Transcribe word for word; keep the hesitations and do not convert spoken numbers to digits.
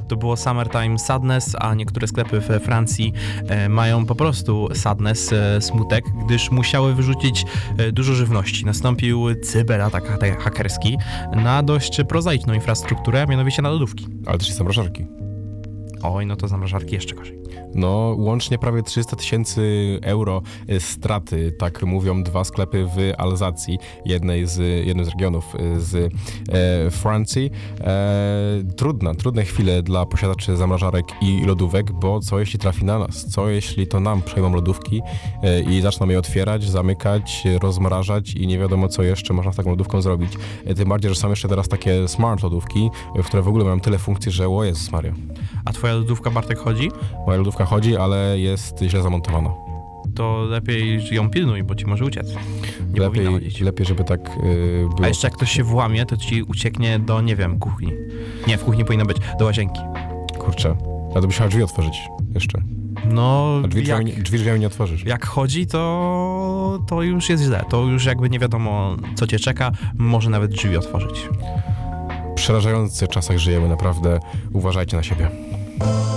to było Summertime Sadness, a niektóre sklepy we Francji e, mają po prostu sadness, e, smutek, gdyż musiały wyrzucić e, dużo żywności. Nastąpił cyberatak ha- hakerski na dość prozaiczną infrastrukturę, mianowicie na lodówki. Ale też i zamrażarki. Oj, no to zamrażarki jeszcze gorzej. No, łącznie prawie trzysta tysięcy euro straty, tak mówią dwa sklepy w Alzacji, jednej z, jednym z regionów z e, Francji. E, trudna, trudne chwile dla posiadaczy zamrażarek i lodówek, bo co jeśli trafi na nas? Co jeśli to nam przejmą lodówki e, i zaczną je otwierać, zamykać, rozmrażać i nie wiadomo co jeszcze można z taką lodówką zrobić. E, tym bardziej, że są jeszcze teraz takie smart lodówki, w które w ogóle mają tyle funkcji, że o Jezus Maria. A twoja lodówka, Bartek, chodzi? Moja lodówka chodzi, ale jest źle zamontowana. To lepiej ją pilnuj, bo ci może uciec. Nie powinna Lepiej, chodzić. lepiej, żeby tak yy, było. A jeszcze jak ktoś się włamie, to ci ucieknie do, nie wiem, kuchni. Nie, w kuchni powinna być, do łazienki. Kurczę, ale to byś chciał drzwi otworzyć jeszcze. No, A drzwi, jak, drzwiami, drzwi drzwiami nie otworzysz. jak chodzi, to, to już jest źle. To już jakby nie wiadomo, co cię czeka. Może nawet drzwi otworzyć. W przerażających czasach żyjemy, naprawdę. Uważajcie na siebie.